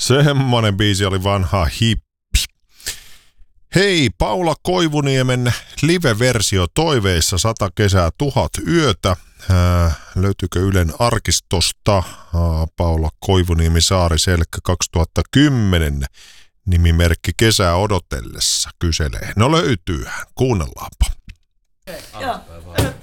Semmonen biisi oli vanha hippi. Hei, Paula Koivuniemen live-versio toiveissa 100 kesää 1000 yötä. Löytyykö Ylen arkistosta? Paula Koivuniemi Saariselkä 2010. Nimimerkki kesää odotellessa kyselee. No löytyy, kuunnellaanpa. Joo.